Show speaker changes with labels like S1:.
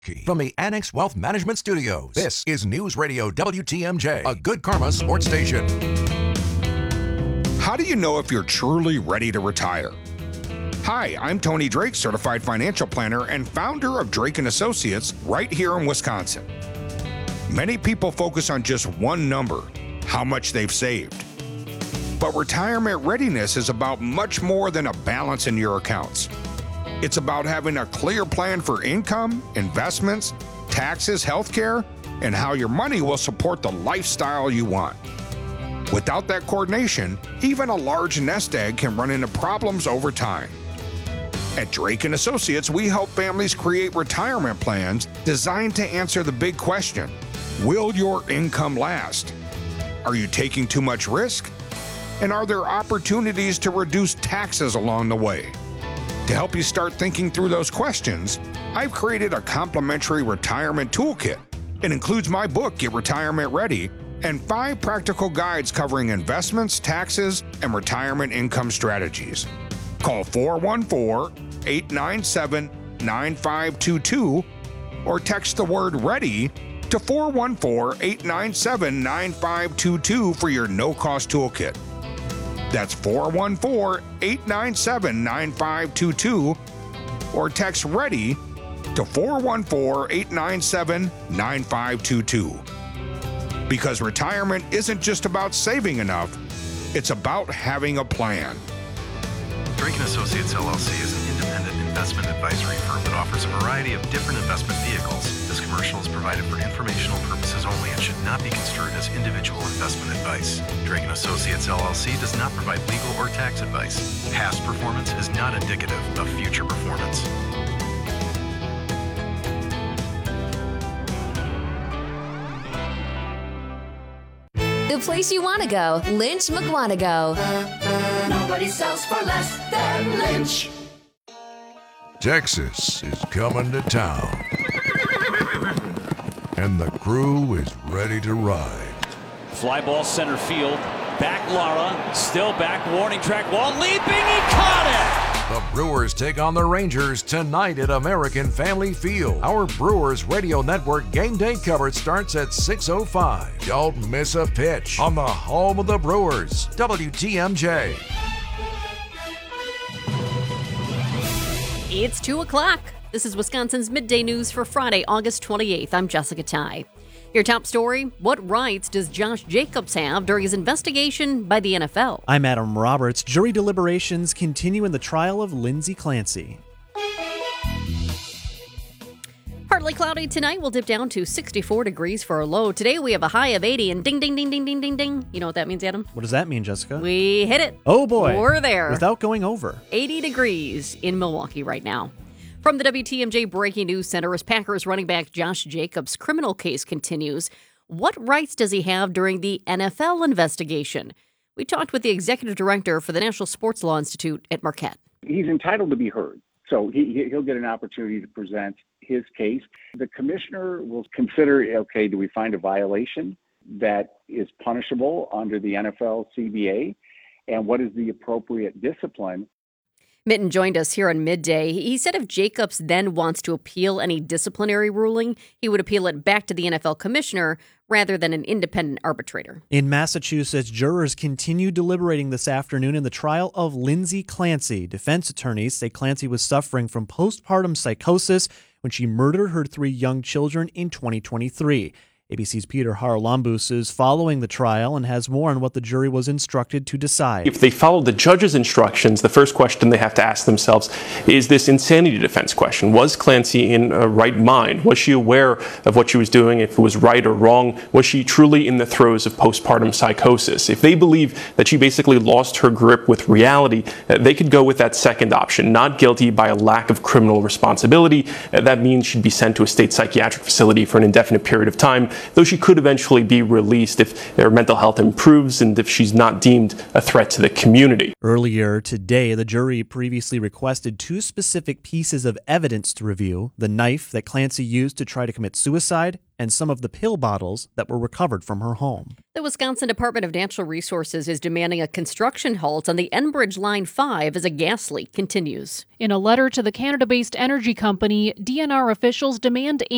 S1: From the Annex Wealth Management Studios, this is News Radio WTMJ, a Good Karma sports station.
S2: How do you know if you're truly ready to retire? Hi, I'm Tony Drake, certified financial planner and founder of Drake & Associates right here in Wisconsin. Many people focus on just one number, how much they've saved. But retirement readiness is about much more than a balance in your accounts. It's about having a clear plan for income, investments, taxes, healthcare, and how your money will support the lifestyle you want. Without that coordination, even a large nest egg can run into problems over time. At Drake & Associates, we help families create retirement plans designed to answer the big question, will your income last? Are you taking too much risk? And are there opportunities to reduce taxes along the way? To help you start thinking through those questions, I've created a complimentary retirement toolkit. It includes my book, Get Retirement Ready, and 5 practical guides covering investments, taxes, and retirement income strategies. Call 414-897-9522 or text the word READY to 414-897-9522 for your no-cost toolkit. That's 414-897-9522 or text READY to 414-897-9522. Because retirement isn't just about saving enough, it's about having a plan.
S3: Drake & Associates LLC is an independent investment advisory firm that offers a variety of different investment vehicles. This commercial is provided for informational purposes only and should not be construed as individual investment advice. Drake & Associates LLC does not provide legal or tax advice. Past performance is not indicative of future performance.
S4: The place you want to go, Lynch McWanago.
S5: Nobody sells for less than Lynch.
S1: Texas is coming to town, and the crew is ready to ride.
S6: Fly ball center field. Back Lara. Still back. Warning track wall. Leaping. He caught it.
S1: The Brewers take on the Rangers tonight at American Family Field. Our Brewers Radio Network game day coverage starts at 6:05. Don't miss a pitch on the home of the Brewers, WTMJ.
S7: It's 2 o'clock. This is Wisconsin's Midday News for Friday, August 28th. I'm Jessica Ty. Your top story, what rights does Josh Jacobs have during his investigation by the NFL?
S8: I'm Adam Roberts. Jury deliberations continue in the trial of Lindsay Clancy.
S7: Partly cloudy tonight. We'll dip down to 64 degrees for a low. Today we have a high of 80 and ding, ding, ding, ding, ding, ding, ding. You know what that means, Adam?
S8: What does that mean, Jessica?
S7: We hit it.
S8: Oh, boy.
S7: We're there.
S8: Without going over.
S7: 80 degrees in Milwaukee right now. From the WTMJ Breaking News Center, as Packers running back Josh Jacobs' criminal case continues, what rights does he have during the NFL investigation? We talked with the executive director for the National Sports Law Institute at Marquette.
S9: He's entitled to be heard, so he'll get an opportunity to present his case. The commissioner will consider, okay, do we find a violation that is punishable under the NFL CBA, and what is the appropriate discipline?
S7: Mitten joined us here on Midday. He said if Jacobs then wants to appeal any disciplinary ruling, he would appeal it back to the NFL commissioner rather than an independent arbitrator.
S8: In Massachusetts, jurors continue deliberating this afternoon in the trial of Lindsay Clancy. Defense attorneys say Clancy was suffering from postpartum psychosis when she murdered her 3 young children in 2023. ABC's Peter Haralambous is following the trial and has more on what the jury was instructed to decide.
S10: If they follow the judge's instructions, the first question they have to ask themselves is this insanity defense question. Was Clancy in a right mind? Was she aware of what she was doing, if it was right or wrong? Was she truly in the throes of postpartum psychosis? If they believe that she basically lost her grip with reality, they could go with that second option, not guilty by a lack of criminal responsibility. That means she'd be sent to a state psychiatric facility for an indefinite period of time, though she could eventually be released if her mental health improves and if she's not deemed a threat to the community.
S8: Earlier today, the jury previously requested 2 specific pieces of evidence to review: the knife that Clancy used to try to commit suicide and some of the pill bottles that were recovered from her home.
S7: The Wisconsin Department of Natural Resources is demanding a construction halt on the Enbridge Line 5 as a gas leak continues.
S11: In a letter to the Canada-based energy company, DNR officials demand